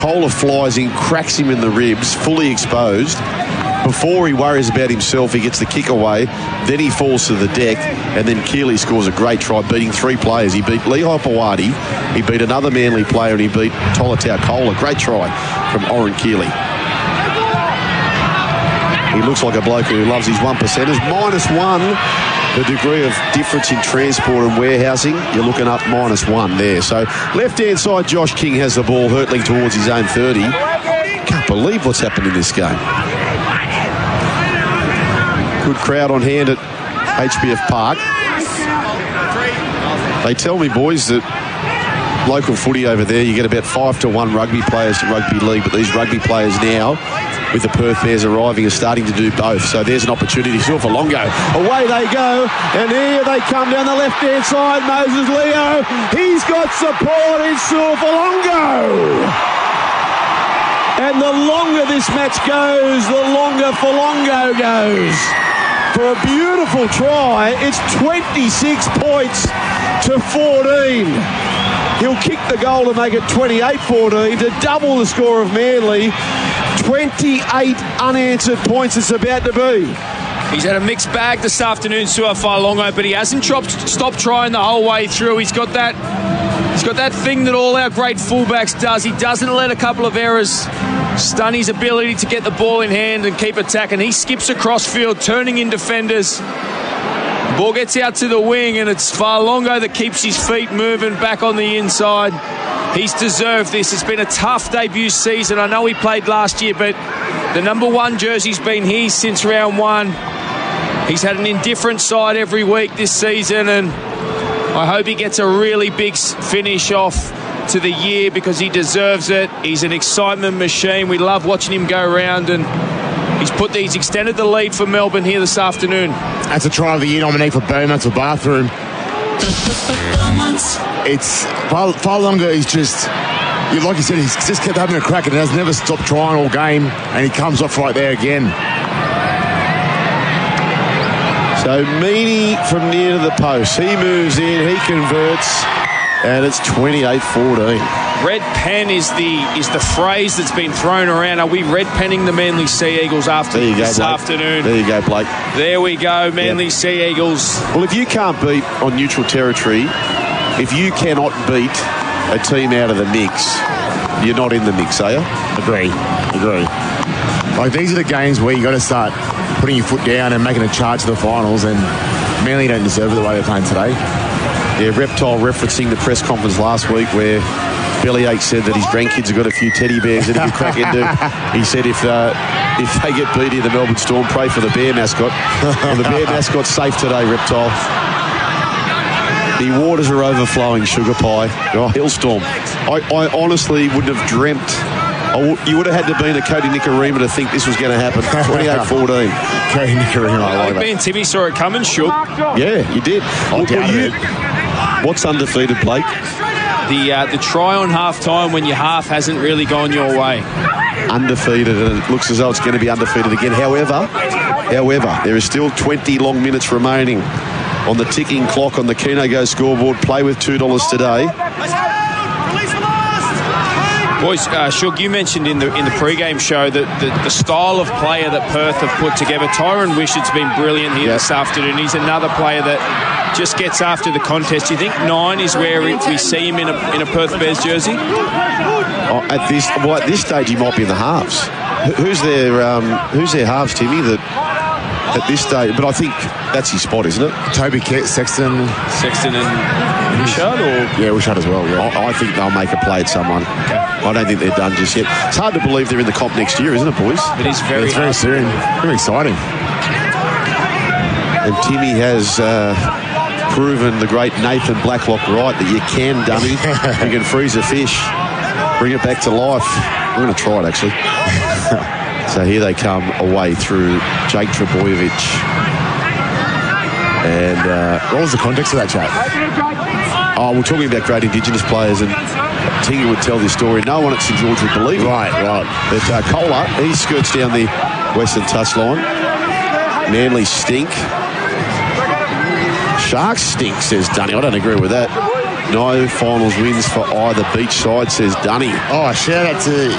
Kohler flies in, cracks him in the ribs, fully exposed. Before he worries about himself, he gets the kick away. Then he falls to the deck, and then Keeley scores a great try, beating 3 players. He beat Lehigh Pawadi, he beat another Manly player, and he beat Tolatau Kohler. Great try from Oren Keeley. He looks like a bloke who loves his 1%ers. -1, the degree of difference in transport and warehousing. You're looking up -1 there. So left-hand side, Josh King has the ball hurtling towards his own 30. Can't believe what's happened in this game. Good crowd on hand at HBF Park. They tell me, boys, that local footy over there, you get about 5-to-1 rugby players to rugby league, but these rugby players now, with the Perth Bears arriving, are starting to do both. So there's an opportunity. Sufalongo. Away they go, and here they come down the left-hand side. Moses Leo. He's got support in Sufalongo. And the longer this match goes, the longer Folongo goes. For a beautiful try, it's 26 points to 14. He'll kick the goal to make it 28-14 to double the score of Manly. 28 unanswered points it's about to be. He's had a mixed bag this afternoon, Sufalongo, but he hasn't stopped trying the whole way through. He's got that thing that all our great fullbacks does. He doesn't let a couple of errors stun his ability to get the ball in hand and keep attacking. He skips across field, turning in defenders. The ball gets out to the wing, and it's Falongo that keeps his feet moving back on the inside. He's deserved this. It's been a tough debut season. I know he played last year, but the number 1 jersey's been his since round 1. He's had an indifferent side every week this season, and I hope he gets a really big finish off to the year because he deserves it. He's an excitement machine. We love watching him go around, and he's extended the lead for Melbourne here this afternoon. That's a try of the year nominee for Beaumont for Bathroom. It's Falongo is just, like you said, he's just kept having a crack and has never stopped trying all game, and he comes off right there again. So Meany from near to the post. He moves in, he converts, and it's 28-14. Red pen is the phrase that's been thrown around. Are we red penning the Manly Sea Eagles after this afternoon? There you go, Blake. There we go, Manly Sea Eagles. Well, if you can't beat on neutral territory, if you cannot beat a team out of the mix, you're not in the mix, are you? Agree. Like, these are the games where you got to start putting your foot down and making a charge to the finals, and Manly don't deserve it the way they're playing today. Yeah, Reptile referencing the press conference last week where Bellyache said that his grandkids have got a few teddy bears that he could crack into. He said if they get beat in the Melbourne Storm, pray for the bear mascot. Well, the bear mascot's safe today, Reptile. The waters are overflowing, Sugar Pie. Oh, hailstorm. I honestly wouldn't have dreamt. You would have had to be in a Cody Nicarima to think this was going to happen. 28-14. Cody Nicarima, I like me and Timmy saw it coming, Shook. Yeah, you did. What's undefeated, Blake? The try on half-time when your half hasn't really gone your way. Undefeated, and it looks as though it's going to be undefeated again. However, there is still 20 long minutes remaining on the ticking clock on the Keno Go scoreboard. Play with $2 today. Boys, Shug, you mentioned in the pre-game show that the style of player that Perth have put together. Tyron Wishart's been brilliant here this afternoon. He's another player that just gets after the contest. Do you think 9 is where we see him in a Perth Bears jersey? At this stage, he might be in the halves. Who's their halves, Timmy? That at this stage, but I think that's his spot, isn't it? Toby Sexton and Wishart, or Wishart as well. Yeah, I think they'll make a play at someone. Okay. I don't think they're done just yet. It's hard to believe they're in the comp next year, isn't it, boys? It is very soon. Very exciting. And Timmy has proven the great Nathan Blacklock right that you can, dummy. You can freeze a fish, bring it back to life. We're going to try it, actually. So here they come away through Jake Trebojevic. And what was the context of that chat? We're talking about great Indigenous players, and Tinga would tell this story. No one at St George would believe it. Right. But Kohler, he skirts down the western touchline. Manly stink. Sharks stink, says Dunny. I don't agree with that. No finals wins for either beach side, says Dunny. Oh, shout out to